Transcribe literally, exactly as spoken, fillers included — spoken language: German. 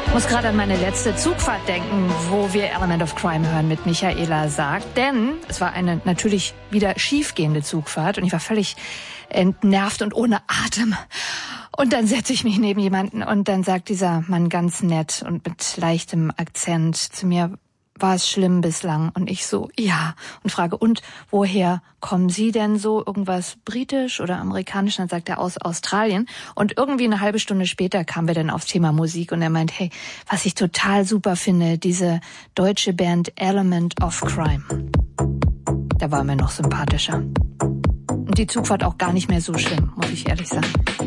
Ich muss gerade an meine letzte Zugfahrt denken, wo wir Element of Crime hören mit Michaela sagt. Denn es war eine natürlich wieder schiefgehende Zugfahrt und ich war völlig entnervt und ohne Atem. Und dann setze ich mich neben jemanden und dann sagt dieser Mann ganz nett und mit leichtem Akzent zu mir: War es schlimm bislang? Und ich so, ja. Und frage, und woher kommen Sie denn so? Irgendwas britisch oder amerikanisch? Und dann sagt er, aus Australien. Und irgendwie eine halbe Stunde später kamen wir dann aufs Thema Musik und er meint, hey, was ich total super finde, diese deutsche Band Element of Crime. Da war mir noch sympathischer. Und die Zugfahrt auch gar nicht mehr so schlimm, muss ich ehrlich sagen.